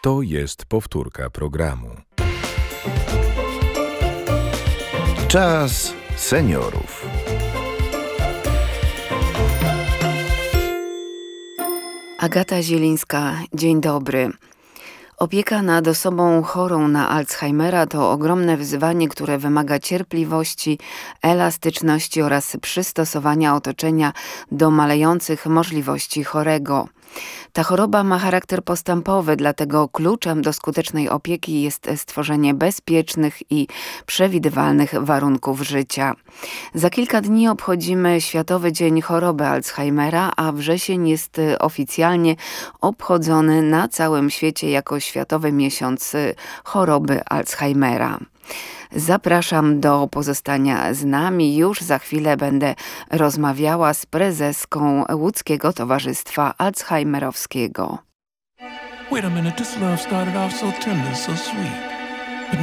To jest powtórka programu. Czas seniorów. Agata Zielińska, dzień dobry. Opieka nad osobą chorą na Alzheimera to ogromne wyzwanie, które wymaga cierpliwości, elastyczności oraz przystosowania otoczenia do malejących możliwości chorego. Ta choroba ma charakter postępowy, dlatego kluczem do skutecznej opieki jest stworzenie bezpiecznych i przewidywalnych warunków życia. Za kilka dni obchodzimy Światowy Dzień Choroby Alzheimera, a wrzesień jest oficjalnie obchodzony na całym świecie jako Światowy Miesiąc Choroby Alzheimera. Zapraszam do pozostania z nami. Już za chwilę będę rozmawiała z prezeską Łódzkiego Towarzystwa Alzheimerowskiego. Wait a minute, this love started off so tender, so sweet.